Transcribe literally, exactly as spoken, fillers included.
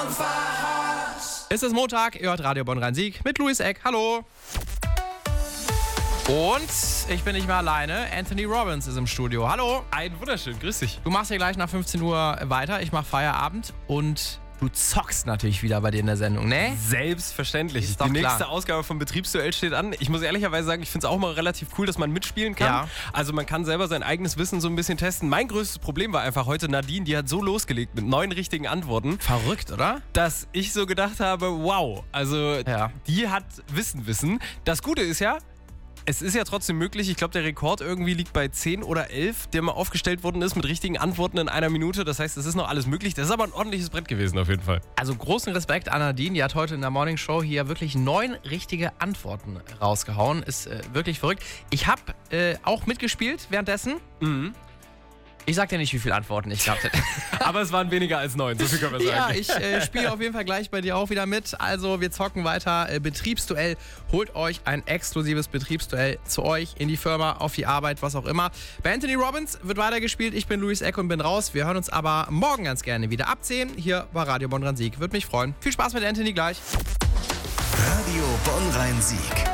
Es ist Montag, ihr hört Radio Bonn-Rhein-Sieg mit Louis Eck. Hallo. Und ich bin nicht mehr alleine. Anthony Robbins ist im Studio. Hallo. Ein wunderschön, grüß dich. Du machst hier gleich nach fünfzehn Uhr weiter. Ich mach Feierabend und du zockst natürlich wieder bei dir in der Sendung, ne? Selbstverständlich. Ist doch Die nächste klar. Ausgabe vom Betriebsduell steht an. Ich muss ehrlicherweise sagen, ich finde es auch mal relativ cool, dass man mitspielen kann. Ja. Also man kann selber sein eigenes Wissen so ein bisschen testen. Mein größtes Problem war einfach heute Nadine, die hat so losgelegt mit neun richtigen Antworten, Verrückt, oder? dass ich so gedacht habe, wow, also Ja. die hat Wissen, Wissen. Das Gute ist ja, es ist ja trotzdem möglich, ich glaube, der Rekord irgendwie liegt bei zehn oder elf, der mal aufgestellt worden ist mit richtigen Antworten in einer Minute. Das heißt, es ist noch alles möglich. Das ist aber ein ordentliches Brett gewesen auf jeden Fall. Also großen Respekt an Nadine, die hat heute in der Morning Show hier wirklich neun richtige Antworten rausgehauen. Ist äh, wirklich verrückt. Ich habe äh, auch mitgespielt währenddessen. Mhm. Ich sag dir nicht, wie viele Antworten ich gehabt hätte. Aber es waren weniger als neun, so viel können wir sagen. Ja, ich äh, spiele auf jeden Fall gleich bei dir auch wieder mit. Also wir zocken weiter. Äh, Betriebsduell. Holt euch ein exklusives Betriebsduell zu euch in die Firma, auf die Arbeit, was auch immer. Bei Anthony Robbins wird weitergespielt. Ich bin Louis Eck und bin raus. Wir hören uns aber morgen ganz gerne wieder ab zehn hier bei Radio Bonn-Rhein-Sieg. Würde mich freuen. Viel Spaß mit Anthony gleich. Radio Bonn-Rhein-Sieg.